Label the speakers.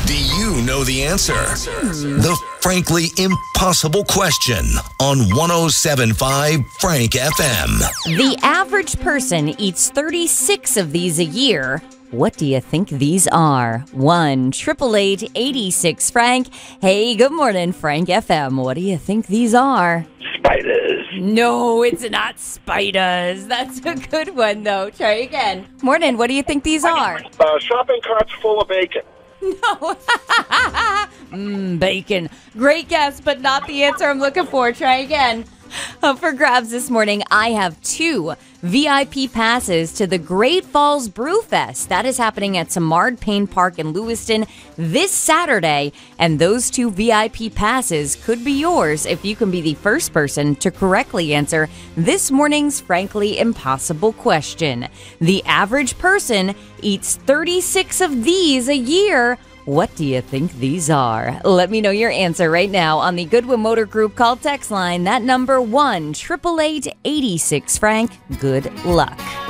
Speaker 1: Do you know the answer? The frankly impossible question on 107.5 Frank FM.
Speaker 2: The average person eats 36 of these a year. What do you think these are? 1-888-86 Frank. Hey, good morning, Frank FM. What do you think these are?
Speaker 3: Spiders.
Speaker 2: No, it's not spiders. That's a good one, though. Try again. Morning, what do you think these are?
Speaker 3: Shopping carts full of bacon.
Speaker 2: No. Bacon. Great guess, but not the answer I'm looking for. Try again. Up for grabs this morning, I have 2 VIP passes to the Great Falls Brewfest. That is happening at Samard Payne Park in Lewiston this Saturday. And those 2 VIP passes could be yours if you can be the first person to correctly answer this morning's frankly impossible question. The average person eats 36 of these a year. What do you think these are? Let me know your answer right now on the Goodwin Motor Group call text line. That number 1-888-86 Frank. Good luck.